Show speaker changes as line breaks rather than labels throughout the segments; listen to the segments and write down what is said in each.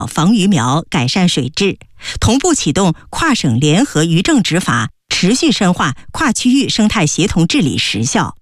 防鱼苗，改善水质，同步启动跨省联合渔政执法，持续深化跨区域生态协同治理实效。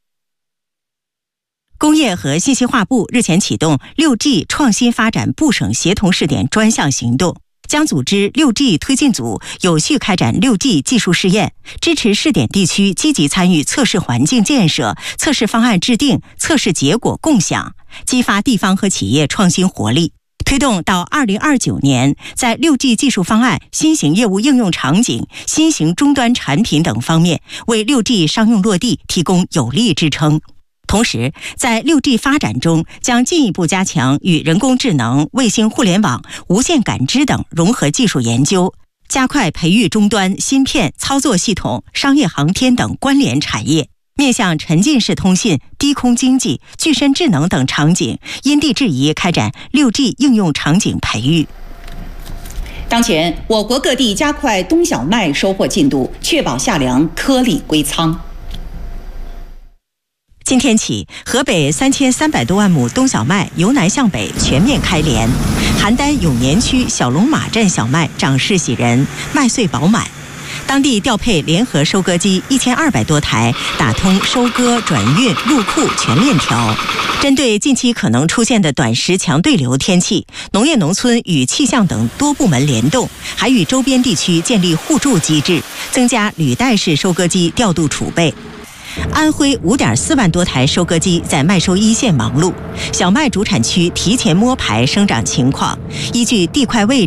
工业和信息化部日前启动 6G 创新发展部省协同试点专项行动，将组织 6G 推进组有序开展 6G 技术试验，支持试点地区积极参与测试环境建设、测试方案制定、测试结果共享，激发地方和企业创新活力，推动到2029年，在 6G 技术方案、新型业务应用场景、新型终端产品等方面为 6G 商用落地提供有力支撑。同时，在 6G 发展中，将进一步加强与人工智能、卫星互联网、无线感知等融合技术研究，加快培育终端、芯片、操作系统、商业航天等关联产业，面向沉浸式通信、低空经济、具身智能等场景，因地制宜开展 6G 应用场景培育。
当前，我国各地加快冬小麦收获进度，确保夏粮颗粒归仓。
今天起，河北3300多万亩冬小麦由南向北全面开镰，邯郸永年区小龙马镇小麦长势喜人，麦穗饱满。当地调配联合收割机1200多台，打通收割、转运、入库全链条。针对近期可能出现的短时强对流天气，农业农村与气象等多部门联动，还与周边地区建立互助机制，增加履带式收割机调度储备。安徽5.4万多台收割机在麦收一线忙碌，小麦主产区提前摸排生长情况，依据地块位置